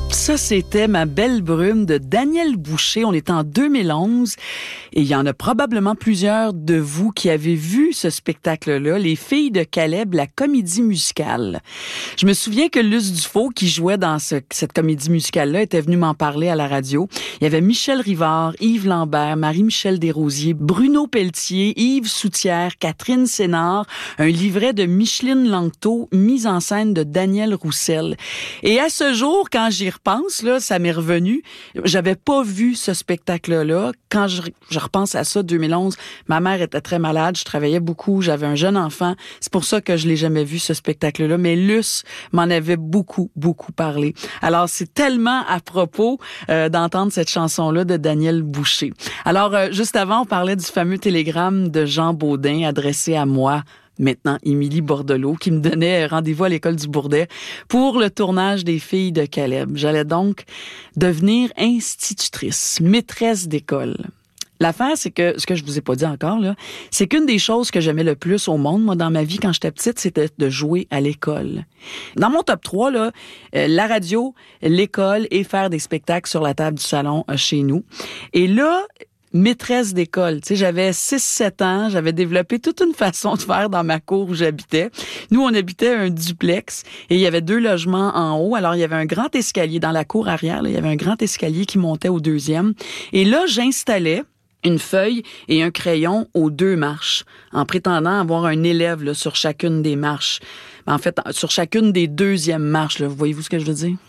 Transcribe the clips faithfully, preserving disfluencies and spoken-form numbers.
Ça, c'était Ma belle brume de Daniel Boucher. On est en deux mille onze et il y en a probablement plusieurs de vous qui avez vu ce spectacle-là, Les filles de Caleb, la comédie musicale. Je me souviens que Luce Dufault, qui jouait dans ce, cette comédie musicale-là, était venue m'en parler à la radio. Il y avait Michel Rivard, Yves Lambert, Marie-Michel Desrosiers, Bruno Pelletier, Yves Soutière, Catherine Sénard, un livret de Micheline Langto, mise en scène de Daniel Roussel. Et à ce jour, quand j'y repense, là, ça m'est revenu. J'avais pas vu ce spectacle-là. Quand je, je repense à ça, deux mille onze, ma mère était très malade, je travaillais beaucoup, j'avais un jeune enfant. C'est pour ça que je l'ai jamais vu, ce spectacle-là. Mais Luce m'en avait beaucoup, beaucoup parlé. Alors, c'est tellement à propos euh, d'entendre cette chanson-là de Daniel Boucher. Alors, euh, juste avant, on parlait du fameux télégramme de Jean Baudin adressé à moi, maintenant Émilie Bordelot, qui me donnait rendez-vous à l'école du Bourdet pour le tournage des filles de Caleb. J'allais donc devenir institutrice, maîtresse d'école. L'affaire, c'est que, ce que je vous ai pas dit encore, là, c'est qu'une des choses que j'aimais le plus au monde, moi, dans ma vie, quand j'étais petite, c'était de jouer à l'école. Dans mon top trois, là, euh, la radio, l'école et faire des spectacles sur la table du salon euh, chez nous. Et là, maîtresse d'école. Tu sais, j'avais six sept ans, j'avais développé toute une façon de faire dans ma cour où j'habitais. Nous, on habitait un duplex et il y avait deux logements en haut. Alors, il y avait un grand escalier dans la cour arrière. Là, il y avait un grand escalier qui montait au deuxième. Et là, j'installais une feuille et un crayon aux deux marches, en prétendant avoir un élève là, sur chacune des marches. En fait, sur chacune des deuxièmes marches. Là. Voyez-vous ce que je veux dire?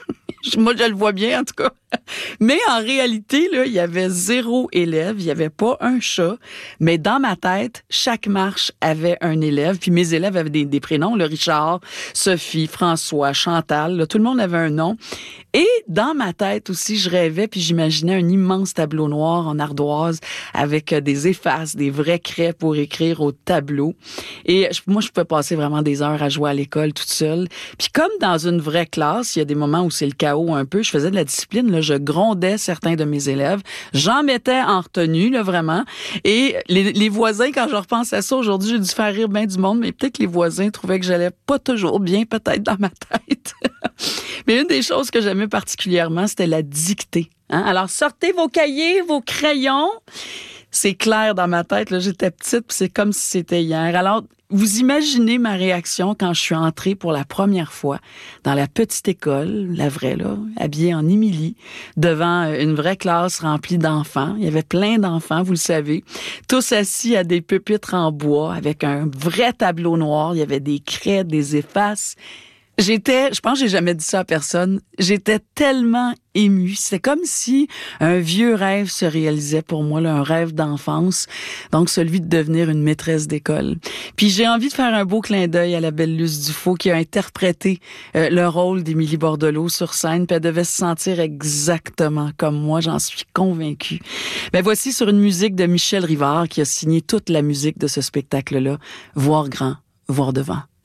Moi, je le vois bien, en tout cas. Mais en réalité, là, il y avait zéro élève, il y avait pas un chat. Mais dans ma tête, chaque marche avait un élève. Puis mes élèves avaient des, des prénoms, le Richard, Sophie, François, Chantal. Là, tout le monde avait un nom. Et dans ma tête aussi, je rêvais puis j'imaginais un immense tableau noir en ardoise avec des effaces, des vrais craies pour écrire au tableau. Et je, moi, je pouvais passer vraiment des heures à jouer à l'école toute seule. Puis comme dans une vraie classe, il y a des moments où c'est le chaos un peu. Je faisais de la discipline, là, je grondais certains de mes élèves. J'en mettais en retenue, là, vraiment. Et les, les voisins, quand je repense à ça aujourd'hui, j'ai dû faire rire bien du monde, mais peut-être que les voisins trouvaient que j'allais pas toujours bien, peut-être dans ma tête. Mais une des choses que j'aimais particulièrement, c'était la dictée. Hein? Alors, sortez vos cahiers, vos crayons. C'est clair dans ma tête, là, j'étais petite, puis c'est comme si c'était hier. Alors, vous imaginez ma réaction quand je suis entrée pour la première fois dans la petite école, la vraie, là, habillée en Émilie, devant une vraie classe remplie d'enfants. Il y avait plein d'enfants, vous le savez, tous assis à des pupitres en bois avec un vrai tableau noir. Il y avait des craies, des effaces. J'étais, je pense que j'ai jamais dit ça à personne, j'étais tellement émue. C'est comme si un vieux rêve se réalisait pour moi, là, un rêve d'enfance, donc celui de devenir une maîtresse d'école. Puis j'ai envie de faire un beau clin d'œil à la belle Luce Dufault qui a interprété euh, le rôle d'Émilie Bordelot sur scène, puis elle devait se sentir exactement comme moi, j'en suis convaincue. Ben voici sur une musique de Michel Rivard qui a signé toute la musique de ce spectacle-là, Voir grand, voir devant.